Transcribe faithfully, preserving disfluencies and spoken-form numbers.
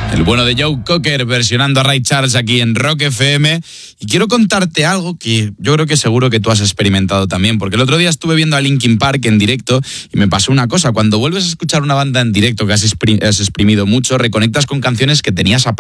El bueno de Joe Cocker versionando a Ray Charles aquí en Rock F M. Y quiero contarte algo que yo creo que seguro que tú has experimentado también, porque el otro día estuve viendo a Linkin Park en directo y me pasó una cosa. Cuando vuelves a escuchar una banda en directo que has exprimido mucho, reconectas con canciones que tenías apagadas